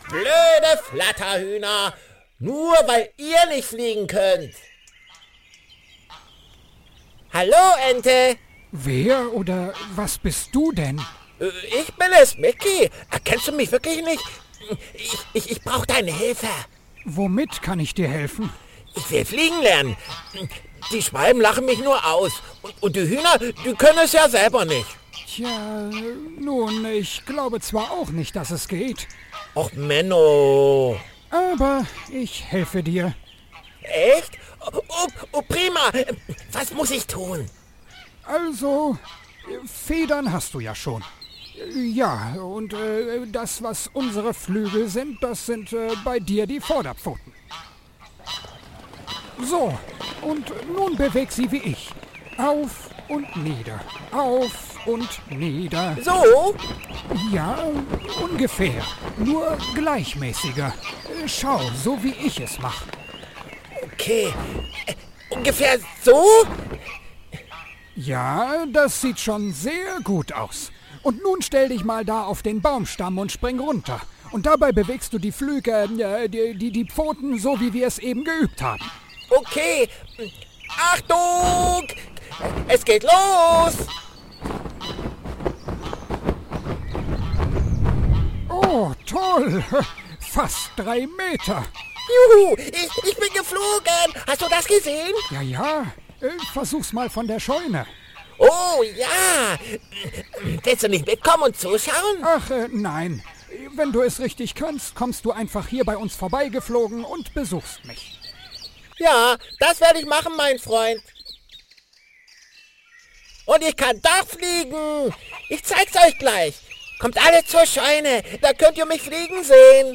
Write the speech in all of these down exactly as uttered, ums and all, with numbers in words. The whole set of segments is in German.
Blöde Flatterhühner. Nur weil ihr nicht fliegen könnt. Hallo, Ente. Wer oder was bist du denn? Ich bin es, Mickey. Erkennst du mich wirklich nicht? Ich, ich, ich brauche deine Hilfe. Womit kann ich dir helfen? Ich will fliegen lernen. Die Schwalben lachen mich nur aus. Und, und die Hühner, die können es ja selber nicht. Tja, nun, ich glaube zwar auch nicht, dass es geht. Och, Menno. Aber ich helfe dir. Echt? Oh, oh, oh, prima. Was muss ich tun? Also, Federn hast du ja schon. Ja, und äh, das, was unsere Flügel sind, das sind äh, bei dir die Vorderpfoten. So, und nun beweg sie wie ich. Auf und nieder, auf und nieder. So? Ja, ungefähr. Nur gleichmäßiger. Schau, so wie ich es mache. Okay. Äh, ungefähr so? Ja, das sieht schon sehr gut aus. Und nun stell dich mal da auf den Baumstamm und spring runter. Und dabei bewegst du die Flügel, äh, die, die, die Pfoten, so wie wir es eben geübt haben. Okay. Achtung! Es geht los! Oh, toll! Fast drei Meter. Juhu, ich, ich bin geflogen. Hast du das gesehen? Ja, ja. Äh, versuch's mal von der Scheune. Oh, ja. Willst du nicht mitkommen und zuschauen? Ach, äh, nein. Wenn du es richtig kannst, kommst du einfach hier bei uns vorbeigeflogen und besuchst mich. Ja, das werde ich machen, mein Freund. Und ich kann doch fliegen. Ich zeig's euch gleich. Kommt alle zur Scheune, da könnt ihr mich fliegen sehen.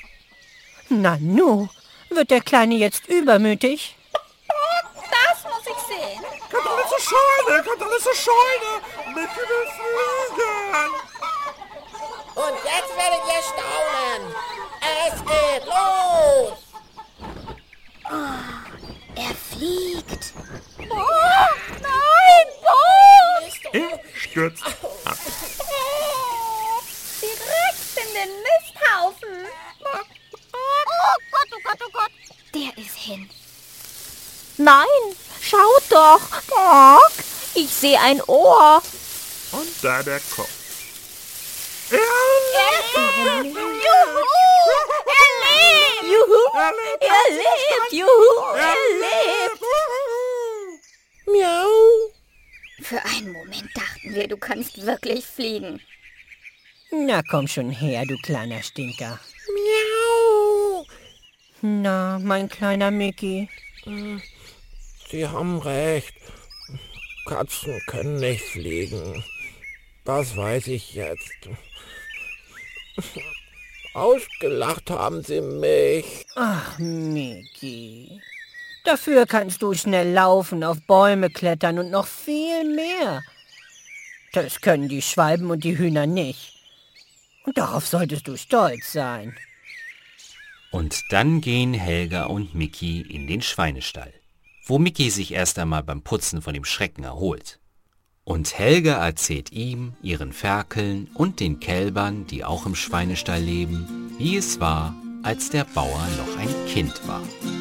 Nanu, wird der Kleine jetzt übermütig? Das muss ich sehen. Kommt alle zur Scheune, kommt alle zur Scheune. Mickey will fliegen. Und jetzt werdet ihr staunen. Es geht los. Oh, er fliegt. Oh, nein, Bo! Er stürzt ab. Oh, direkt in den Misthaufen. Oh Gott, oh Gott, oh Gott. Der ist hin. Nein, schaut doch. Bock, ich sehe ein Ohr. Und da der Kopf. Er lebt. Juhu, er lebt. Juhu, Er lebt. er lebt. Juhu, er lebt. Miau. Für einen Moment dachten wir, du kannst wirklich fliegen. Na, komm schon her, du kleiner Stinker. Miau. Na, mein kleiner Mickey. Sie haben recht. Katzen können nicht fliegen. Das weiß ich jetzt. Ausgelacht haben sie mich. Ach, Mickey. Dafür kannst du schnell laufen, auf Bäume klettern und noch viel mehr. Das können die Schwalben und die Hühner nicht. Und darauf solltest du stolz sein. Und dann gehen Helga und Mickey in den Schweinestall, wo Mickey sich erst einmal beim Putzen von dem Schrecken erholt. Und Helga erzählt ihm, ihren Ferkeln und den Kälbern, die auch im Schweinestall leben, wie es war, als der Bauer noch ein Kind war.